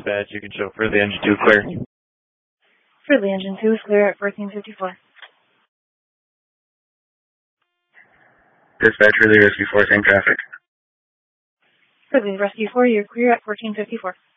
dispatch, you can show for the engine 2 clear. For the engine 2 is clear at 1454. Dispatch really rescue 4, same traffic. For the rescue 4, you're clear at 1454.